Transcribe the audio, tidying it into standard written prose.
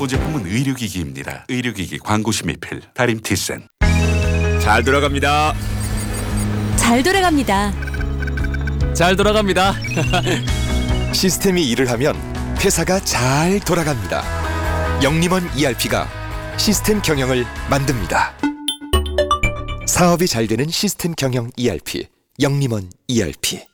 소제품은 의료기기입니다. 의료기기 광고시 미필 다림티센. 잘 돌아갑니다. 잘 돌아갑니다. 잘 돌아갑니다. 시스템이 일을 하면 회사가 잘 돌아갑니다. 영림원 ERP가 시스템 경영을 만듭니다. 사업이 잘 되는 시스템 경영 ERP, 영림원 ERP.